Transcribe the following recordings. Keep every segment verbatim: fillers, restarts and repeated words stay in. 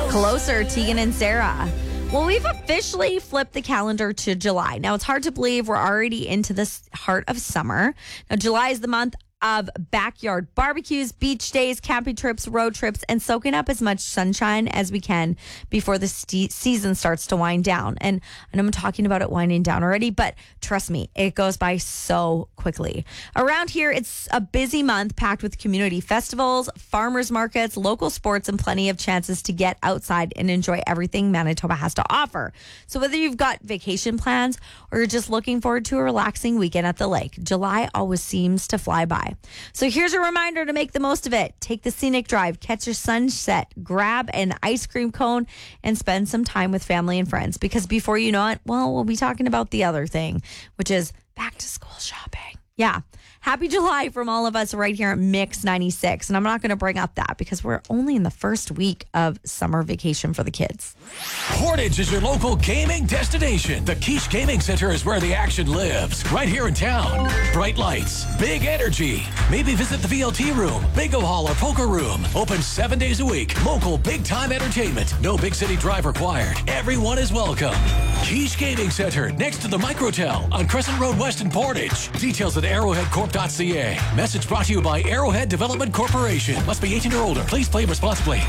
Closer, Tegan and Sarah. Well, we've officially flipped the calendar to July. Now, it's hard to believe we're already into the heart of summer. Now, July is the month of backyard barbecues, beach days, camping trips, road trips, and soaking up as much sunshine as we can before the st- season starts to wind down. And, and I'm talking about it winding down already, but trust me, it goes by so quickly. Around here, it's a busy month packed with community festivals, farmers markets, local sports, and plenty of chances to get outside and enjoy everything Manitoba has to offer. So whether you've got vacation plans or you're just looking forward to a relaxing weekend at the lake, July always seems to fly by. So here's a reminder to make the most of it. Take the scenic drive, catch a sunset, grab an ice cream cone, and spend some time with family and friends. Because before you know it, well, we'll be talking about the other thing, which is back to school shopping. Yeah. Happy July from all of us right here at Mix ninety-six. And I'm not going to bring up that because we're only in the first week of summer vacation for the kids. Portage is your local gaming destination. The Quiche Gaming Center is where the action lives. Right here in town. Bright lights, big energy. Maybe visit the V L T room, bingo hall, or poker room. Open seven days a week. Local big-time entertainment. No big city drive required. Everyone is welcome. Quiche Gaming Center, next to the Microtel on Crescent Road West in Portage. Details at arrowhead corp dot c a. Message brought to you by Arrowhead Development Corporation. Must be eighteen or older. Please play responsibly.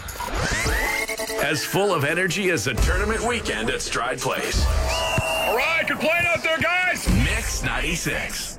As full of energy as a tournament weekend at Stride Place. All right, good playing out there, guys. Mix ninety-six.